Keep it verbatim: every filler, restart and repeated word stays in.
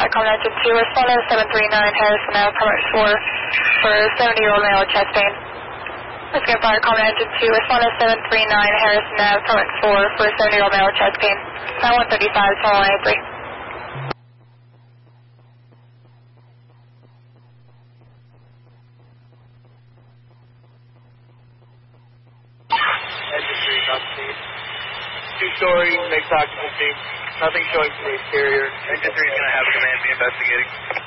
fire common engine two, respond to seven three nine Harrison Ave, permit four for seventy-year-old male with chest pain. Whiskey fire common engine two, respond to seven three nine Harrison Ave, permit four for seventy-year-old male with chest pain. nine one thirty-five, seven one eight three. Engine three, not speed. Two-story, mixed occupancy. Nothing showing from the exterior. Engine three is going to have command be investigating.